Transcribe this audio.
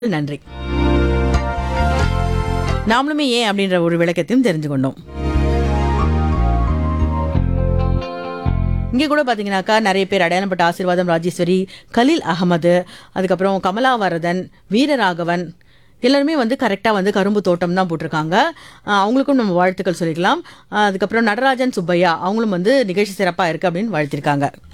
நன்றி. நாமளுமே ஏன் அப்படின்ற ஒரு விளக்கத்தையும் தெரிஞ்சு கொண்டோம். இங்கே கூட பார்த்தீங்கன்னாக்கா நிறைய பேர் அடையாளப்பட்ட ஆசீர்வாதம் ராஜேஸ்வரி, கலீல் அகமது, அதுக்கப்புறம் கமலாவரதன், வீரராகவன் எல்லாருமே வந்து கரெக்டாக வந்து கரும்பு தோட்டம் தான் போட்டிருக்காங்க. அவங்களுக்கும் நம்ம வாழ்த்துக்கள் சொல்லிக்கலாம். அதுக்கப்புறம் நடராஜன் சுப்பையா அவங்களும் வந்து நிகழ்ச்சி சிறப்பாக இருக்குது அப்படின்னு வாழ்த்திருக்காங்க.